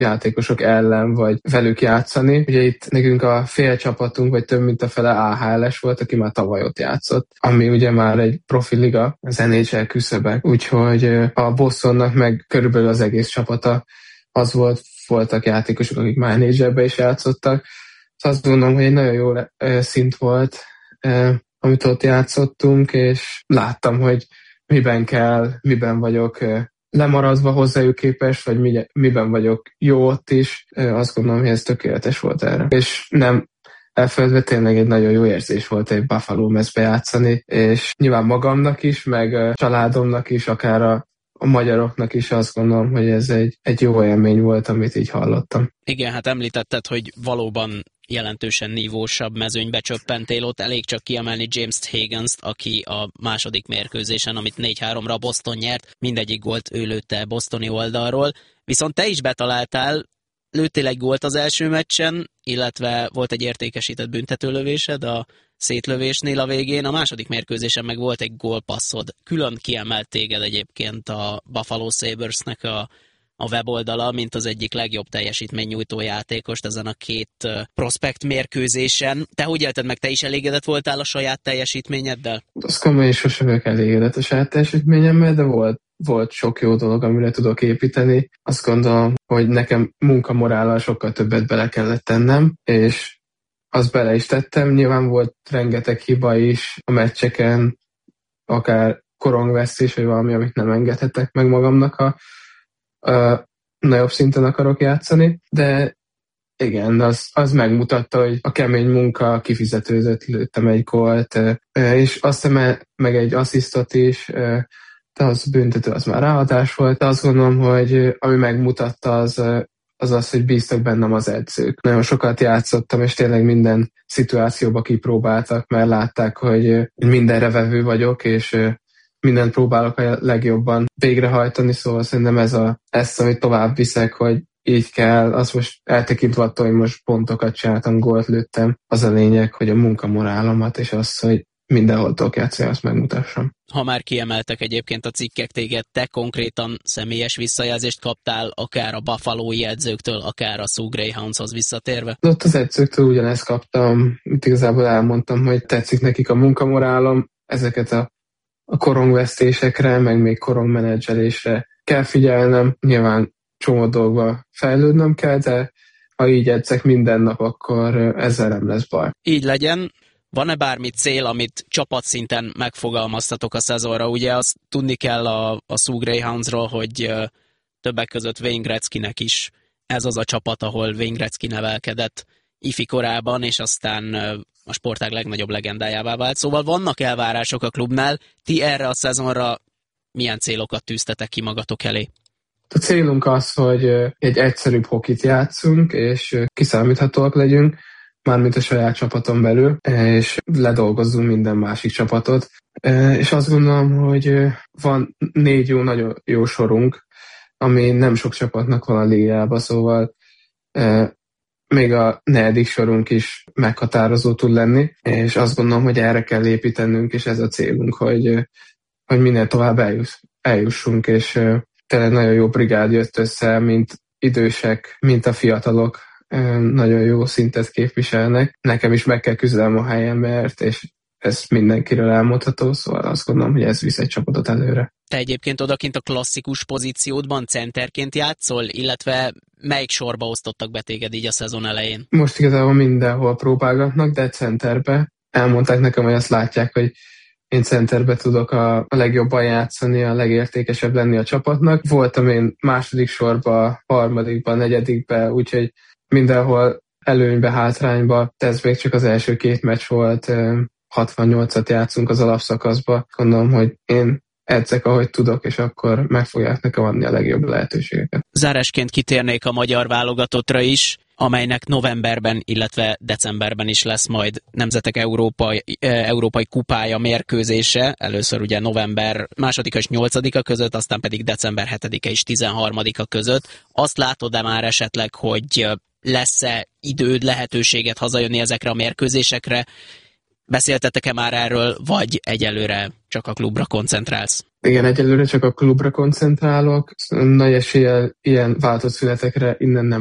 játékosok ellen, vagy velük játszani. Ugye itt nekünk a fél csapatunk, vagy több mint a fele AHL-es volt, aki már tavaly ott játszott, ami ugye már egy profi liga, az NHL küszöbek. Úgyhogy a Bostonnak meg körülbelül az egész csapata az voltak játékosok, akik már NHL-be is játszottak. Szóval azt gondolom, hogy egy nagyon jó szint volt, amit ott játszottunk, és láttam, hogy miben vagyok lemaradva hozzájuk képest, vagy miben vagyok jó ott is. Azt gondolom, hogy ez tökéletes volt erre. És nem elfeledve tényleg egy nagyon jó érzés volt egy Buffalo mezbe játszani, és nyilván magamnak is, meg a családomnak is, akár a magyaroknak is azt gondolom, hogy ez egy jó élmény volt, amit így hallottam. Igen, hát említetted, hogy valóban jelentősen nívósabb mezőnybe csöppentél ott. Elég csak kiemelni James Higgins-t, aki a második mérkőzésen, amit 4-3-ra Boston nyert, mindegyik gólt ő lőtte bostoni oldalról. Viszont te is betaláltál, lőttél egy gólt az első meccsen, illetve volt egy értékesített büntetőlövésed a szétlövésnél a végén, a második mérkőzésen meg volt egy gólpasszod. Külön kiemelt téged egyébként a Buffalo Sabresnek a weboldala, mint az egyik legjobb teljesítménynyújtó játékost ezen a két prospekt mérkőzésen. Te hogy élted meg, te is elégedett voltál a saját teljesítményeddel? Azt gondolom, hogy sosem vagyok elégedett a saját teljesítményemmel, de volt sok jó dolog, amire tudok építeni. Azt gondolom, hogy nekem munkamorállal sokkal többet bele kellett tennem, és azt bele is tettem. Nyilván volt rengeteg hiba is a meccseken, akár korongvesztés, vagy valami, amit nem engedhetek meg magamnak, ha nagyobb szinten akarok játszani, de igen, az megmutatta, hogy a kemény munka kifizetődött, lőttem egy gólt, és aztán meg egy asszisztot is, de az büntető, az már ráadás volt. De azt gondolom, hogy ami megmutatta, az, hogy bíztak bennem az edzők. Nagyon sokat játszottam, és tényleg minden szituációba kipróbáltak, mert látták, hogy mindenre vevő vagyok, és mindent próbálok a legjobban végrehajtani, szóval szerintem ezt, amit tovább viszek, hogy így kell, az most eltekintve attól, hogy most pontokat csináltam, gólt lőttem, az a lényeg, hogy a munkamorálomat, és az, hogy mindenhol tudok játszani, azt megmutassam. Ha már kiemeltek egyébként a cikkek téged, te konkrétan személyes visszajelzést kaptál, akár a Buffalo-i edzőktől, akár a Sioux Greyhoundshoz visszatérve? Ott az edzőktől ugyanezt kaptam, itt igazából elmondtam, hogy tetszik nekik a munkamorálom, ezeket a korongvesztésekre, meg még korongmenedzselésre kell figyelnem. Nyilván csomó dolgba fejlődnöm kell, de ha így edzek minden nap, akkor ezzel nem lesz baj. Így legyen. Van-e bármi cél, amit csapatszinten megfogalmaztatok a szezonra? Ugye azt tudni kell a Sioux Greyhoundsról, hogy többek között Wayne Gretzkynek is ez az a csapat, ahol Wayne Gretzky nevelkedett ifi korában, és aztán a sportág legnagyobb legendájává vált. Szóval vannak elvárások a klubnál. Ti erre a szezonra milyen célokat tűztetek ki magatok elé? A célunk az, hogy egy egyszerűbb hokit játszunk, és kiszámíthatóak legyünk, mármint a saját csapaton belül, és ledolgozzunk minden másik csapatot. És azt gondolom, hogy van 4 nagyon jó sorunk, ami nem sok csapatnak van a ligában, szóval még a 4. sorunk is meghatározó tud lenni, és azt gondolom, hogy erre kell építenünk, és ez a célunk, hogy minél tovább eljussunk, és tényleg nagyon jó brigád jött össze, mint idősek, mint a fiatalok, nagyon jó szintet képviselnek. Nekem is meg kell küzdelem a helyemért, és ez mindenkiről elmondható, szóval azt gondolom, hogy ez visz egy csapatot előre. Te egyébként odakint a klasszikus pozíciódban centerként játszol, illetve melyik sorba osztottak be téged így a szezon elején? Most igazából mindenhol próbálgatnak, de centerbe. Elmondták nekem, hogy azt látják, hogy én centerbe tudok a legjobban játszani, a legértékesebb lenni a csapatnak. Voltam én második sorba, harmadikba, negyedikbe, úgyhogy mindenhol előnybe, hátrányba. Ez még csak az első 2 meccs volt, 68-at játszunk az alapszakaszba. Gondolom, hogy én edzek, ahogy tudok, és akkor meg fogják nekem adni a legjobb lehetőségeket. Zárásként kitérnék a magyar válogatottra is, amelynek novemberben, illetve decemberben is lesz majd Nemzetek Európai Kupája mérkőzése. Először ugye november 2-a és 8-a között, aztán pedig december 7-e és 13-a között. Azt látod-e már esetleg, hogy lesz-e időd, lehetőséget hazajönni ezekre a mérkőzésekre, Beszéltetek-e már erről, vagy egyelőre csak a klubra koncentrálsz? Igen, egyelőre csak a klubra koncentrálok. Nagy eséllyel ilyen váltott szünetekre innen nem